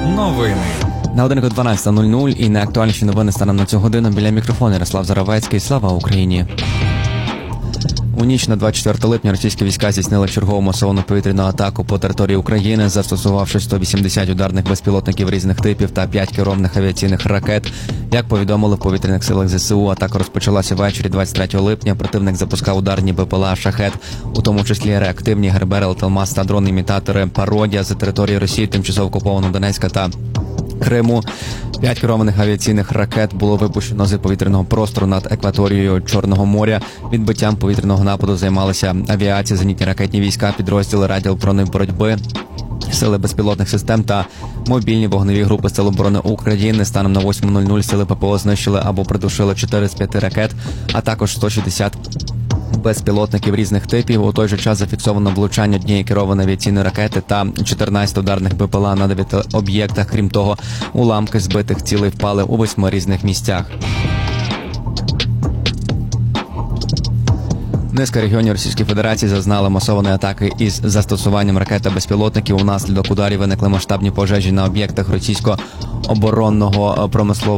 Новини. На годинку 12:00 і найактуальніші новини станом на цю годину. Біля мікрофону Ярослав Заровецький. Слава Україні! У ніч на 24 липня російські війська здійснили чергову масовану повітряну атаку по території України, застосувавши 180 ударних безпілотників різних типів та 5 керованих авіаційних ракет. Як повідомили в повітряних силах ЗСУ, атака розпочалася ввечері 23 липня. Противник запускав ударні БПЛА «Шахед», у тому числі реактивні Гербер, Елталмаз та дрони-імітатори «Пародія» за території Росії, тимчасово окупованого Донецька та Криму. 5 керованих авіаційних ракет було випущено з повітряного простору над акваторією Чорного моря. Відбиттям повітряного нападу займалися авіація, зенітні ракетні війська, підрозділи радіоелектронної боротьби, сили безпілотних систем та мобільні вогневі групи Сил оборони України. Станом на 8:00 сили ППО знищили або придушили 4 з 5 ракет, а також 160 безпілотників різних типів. У той же час зафіксовано влучання однієї керованої авіаційної ракети та 14 ударних БПЛА на 9 об'єктах. Крім того, уламки збитих цілей впали у 8 різних місцях. Низка регіонів Російської Федерації зазнали масованої атаки із застосуванням ракет та безпілотників. Унаслідок ударів виникли масштабні пожежі на об'єктах російського оборонного промислового